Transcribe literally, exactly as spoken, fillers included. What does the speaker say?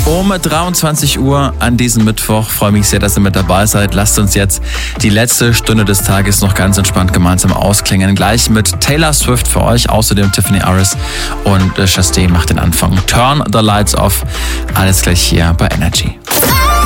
Um dreiundzwanzig Uhr an diesem Mittwoch. Freue mich sehr, dass ihr mit dabei seid. Lasst uns jetzt die letzte Stunde des Tages noch ganz entspannt gemeinsam ausklingen. Gleich mit Taylor Swift für euch, außerdem Tiffany Harris und Chastain macht den Anfang. Turn the Lights Off. Alles gleich hier bei Energy.